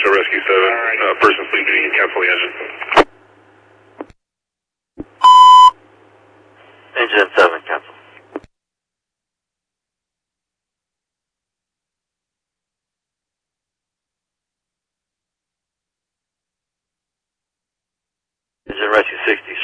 to Rescue 7. Person sleep duty, cancel the engine. Engine 7, cancel. Engine Rescue 60,